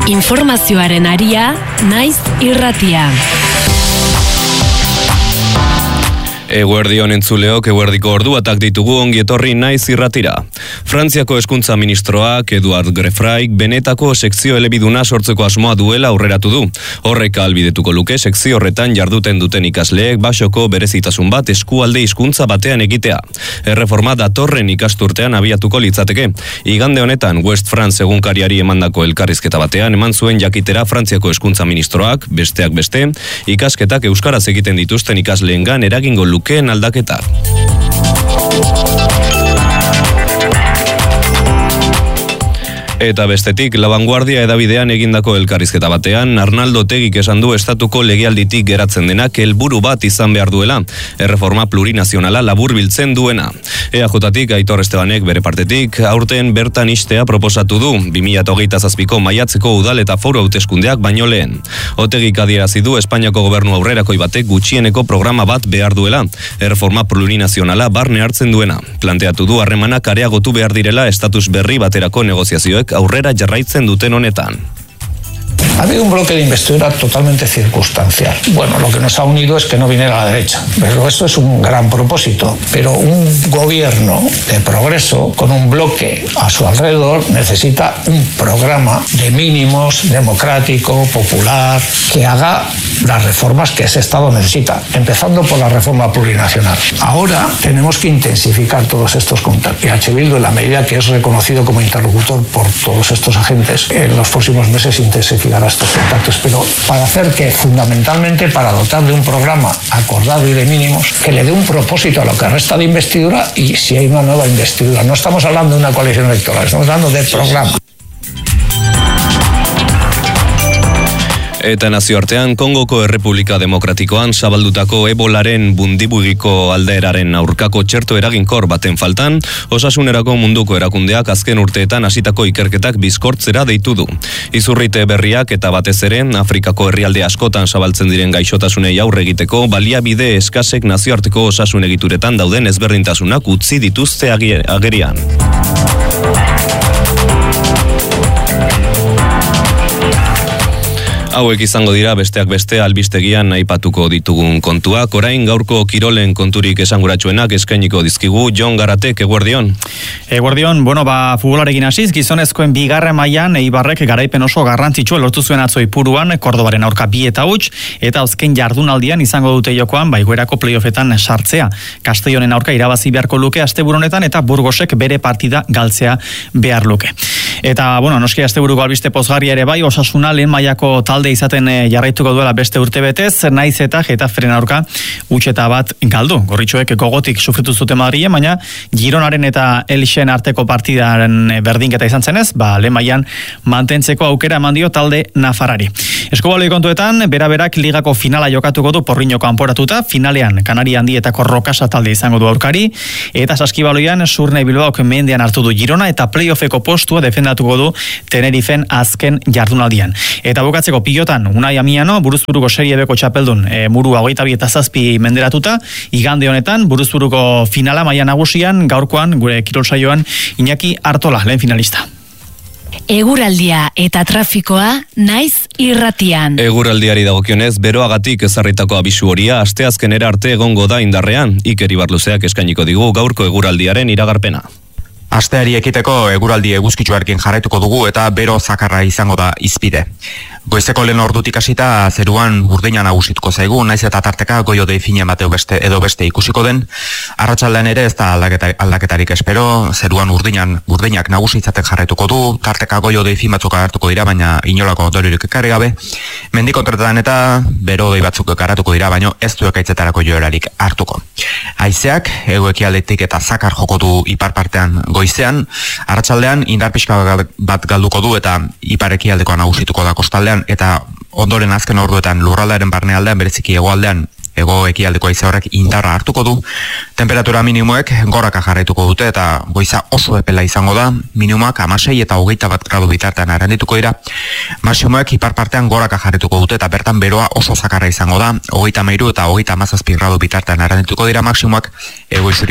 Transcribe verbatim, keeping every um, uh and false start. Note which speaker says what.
Speaker 1: Informazioaren aria, naiz irratia.
Speaker 2: Eguerdion entzuleok, eguerdiko orduatak ditugu ongi etorri naiz irratira. Frantziako hezkuntza ministroak Eduard Grefraik benetako sekzio elebiduna sortzeko asmoa duela aurreratu du. Horrek ahalbidetuko luke sekzio horretan jarduten duten ikasleek basoko berezitasun bat eskualde hizkuntza batean egitea. Erreforma datorren ikasturtean abiatuko litzateke. Igande honetan West France egunkariari emandako elkarrizketa batean eman zuen jakitera Frantziako hezkuntza ministroak, besteak beste, ikasketak euskaraz egiten dituzten ikasleengan eragingo luke Lukeen aldaketa. Eta bestetik, La Vanguardia edabidean egindako elkarrizketa batean, Arnaldo Otegik esan du estatuko legealditik geratzen denak helburu bat izan behar duela, erreforma plurinazionala labur biltzen duena. E A J-tik Aitor Estebanek bere partetik, aurten bertan istea proposatu du, bi mila hogeita zazpiko maiatzeko udal eta foru hauteskundeak baino lehen. Otegik adierazi du Espainiako gobernu aurrerakoi batek gutxieneko programa bat behar duela, erreforma plurinazionala barne hartzen duena. Planteatu du harremanak areagotu behar direla estatus berri baterako negoziazioek aurrera jarraitzen duten honetan.
Speaker 3: Ha habido un bloque de investidura totalmente circunstancial. Bueno, lo que nos ha unido es que no viniera la derecha, pero esto es un gran propósito. Pero un gobierno de progreso con un bloque a su alrededor necesita un programa de mínimos, democrático, popular, que haga las reformas que ese Estado necesita, empezando por la reforma plurinacional. Ahora tenemos que intensificar todos estos contactos. Y H. Bildu, en la medida que es reconocido como interlocutor por todos estos agentes, en los próximos meses intensificará estos contactos, pero para hacer que fundamentalmente para dotar de un programa acordado y de mínimos que le dé un propósito a lo que resta de investidura y si hay una nueva investidura. No estamos hablando de una coalición electoral, estamos hablando de programa.
Speaker 2: Eta nazioartean, Kongoko Errepublika Demokratikoan zabaldutako ebolaren bundibugiko aldaeraren aurkako txerto eraginkor baten faltan, osasunerako munduko erakundeak azken urteetan hasitako ikerketak bizkortzera deitu du. Izurrite berriak eta batez ere, Afrikako herrialde askotan zabaltzen diren gaixotasunei aurre egiteko, baliabide eskasek nazioarteko osasun egituretan dauden ezberdintasunak utzi dituzte agerian. Hauek izango dira besteak beste albistegian aipatuko ditugun kontuak. Orain gaurko kirolen konturik esanguratsuenak eskainiko dizkigu Jon Garatek, eguerdion.
Speaker 4: Eguerdion, bueno, ba, futbolarekin hasiz, gizonezkoen bigarren mailan Eibarrek garaipen oso garrantzitsua lortu zuen atzo Ipuruan, Kordobaren aurka bi eta huts, eta azken jardunaldian izango dute jokoan, baiguerako playoffetan sartzea. Castellonen aurka irabazi beharko luke asteburu honetan eta Burgosek bere partida galtzea behar luke. Eta, bueno, noski asteburuko albiste pozgarria ere bai, osasuna lehen mailako talde izaten jarraituko duela beste urtebetez, naiz eta Getaferen aurka utxeta bat galdu. Gorritxoek gogotik sufritu zuten Madrilen, baina Gironaren eta Elixen arteko partidaren berdinketa izan zenez, ba, lehen mailan mantentzeko aukera eman dio talde nafarrari. Eskubaloi kontuetan, bera-berak ligako finala jokatuko du Porriño kanporatuta, finalean Kanaria handietako Rokasa talde izango du aurkari, eta saskibaloian Surne Bilbaok mendean hartu du Girona eta playoffeko postua defendatuko du Tenerifen azken jardunaldian. Eta bukatzeko pilotan, Unai Amiano, buruzburuko serie beko txapeldun, e, murua hogeita bi eta zazpi menderatuta, igande honetan, buruzburuko finala maila nagusian, gaurkoan, gure kirol saioan, Iñaki Artola, lehen finalista.
Speaker 1: Eguraldia eta trafikoa naiz irratian.
Speaker 2: Eguraldiari dagokionez, beroagatik ezarritako abisu horia asteazkenera arte egongo da indarrean. Iker Ibarluzeak eskainiko digu gaurko eguraldiaren iragarpena.
Speaker 5: Asteari ekiteko eguraldi eguzkitsuarekin jarraituko dugu eta bero zakarra izango da izpide. Goizeko lehen ordutik hasita zeruan urdina nagusituko zaigu, naiz eta tarteka goio deifinen bateu beste edo beste ikusiko den. Arratsaldean ere ez da aldaketa, aldaketarik espero, zeruan urdinan urdinak nagusitzatek jarraituko du, tarteka goio deifin batzuk agertuko dira, baina inolako ondoriorik ekarri gabe. Mendi kontretan eta bero dei batzuk ekaratuko dira, baina ez du ekaitzetarako joerarik hartuko. Haizeak hego-ekialdetik eta zakar joko du ipar partean goizean, arratsaldean indar pixka bat galduko du eta ipar ekialdekoa nagusituko da kostaldean, eta ondoren azken orduetan lurraldearen barnealdean, bereziki hegoaldean ego ekialdeko haize horrek indarra hartuko du. Temperatura minimoek goraka jarraituko dute eta goiza oso epela izango da, minimoak hamasei eta hogeita bat gradu bitartean arendituko dira. Maximoek ipar partean goraka jarraituko dute eta bertan beroa oso zakarra izango da, hogeita hamairu eta hogeita hamazazpi gradu bitartean arendituko dira. Maximoak ego